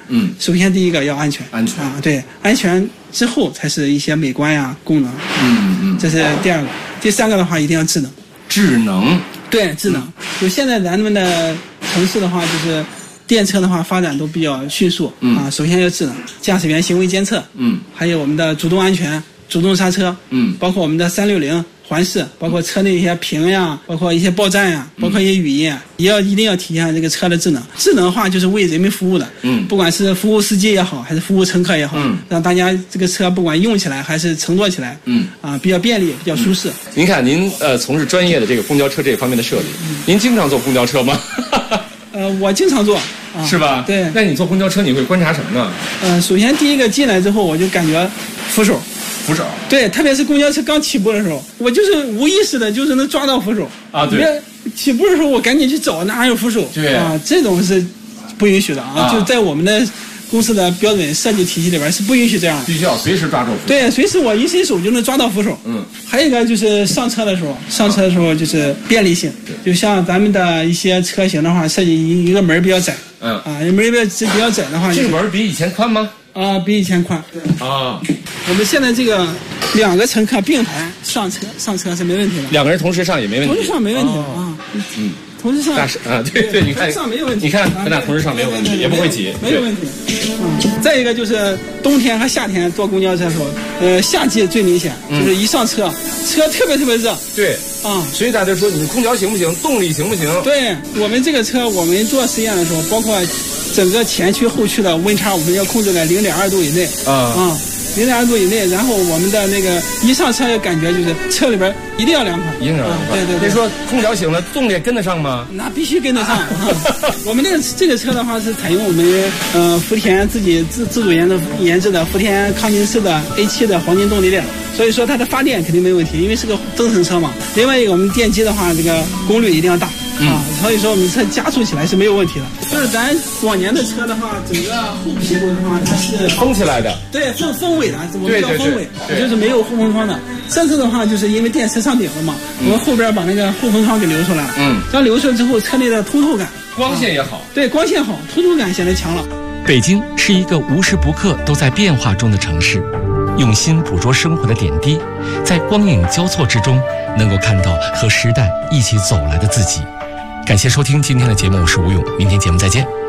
首先第一个要安全，对，安全之后才是一些美观呀、功能，这是第二个。第三个的话，一定要智能。对，智能。就现在咱们的城市的话，就是电车的话发展都比较迅速首先要智能，驾驶员行为监测，还有我们的主动安全、主动刹车，包括我们的360环视，包括车内一些屏呀，包括一些报站呀，包括一些语音，一定要体现这个车的智能。智能化就是为人民服务的，不管是服务司机也好，还是服务乘客也好，让大家这个车不管用起来还是乘坐起来，比较便利，比较舒适。 您看，您从事专业的这个公交车这方面的设计，您经常坐公交车吗？ 我经常坐， 是吧？ 对。 那你坐公交车你会观察什么呢？ 首先第一个进来之后，我就感觉扶手。对，特别是公交车刚起步的时候，我就是无意识的，就是能抓到扶手对。起步的时候我赶紧去找哪有扶手， 对这种是不允许的就在我们的公司的标准设计体系里边是不允许这样的， 必须要随时抓住扶手。 对，随时我一伸手就能抓到扶手。还有一个就是上车的时候就是便利性，就像咱们的一些车型的话，设计一个门比较窄，门比较窄的话， 这个门比以前宽吗？ 比以前宽。我们现在这个2个乘客并排上车是没问题的 ，2个人同时上也没问题， 同时上没问题同时上对，你看上没有问题， 你看咱俩同时上没有问题，也不会挤， 没有问题。再一个就是冬天和夏天坐公交车的时候，夏季最明显，就是一上车特别热。 对所以大家说你们空调行不行，动力行不行？ 对，我们这个车我们做实验的时候，包括整个前驱后驱的温差我们要控制在0.2度以内0.2度以内，然后我们的那个一上车就感觉就是车里边一定要凉快，对。 你说空调行了，动力跟得上吗？ 那必须跟得上我们这个车的话是采用我们福田自己自主研制的福田康宁斯的 A7 的黄金动力链，所以说它的发电肯定没问题，因为是个增程车嘛。另外一个我们电机的话，这个功率一定要大所以说我们车加速起来是没有问题的。就是咱往年的车的话，整个后屁股的话它是封起来的， 对，封尾的，我们叫封尾，就是没有后风窗的。这次的话，就是因为电池上顶了嘛，我们后边把那个后风窗给留出来了。这样留出来之后，车内的通透感， 光线也好， 对，光线好，通透感显得强了。 北京是一个无时不刻都在变化中的城市，用心捕捉生活的点滴，在光影交错之中，能够看到和时代一起走来的自己。感谢收听今天的节目，我是吴勇，明天节目再见。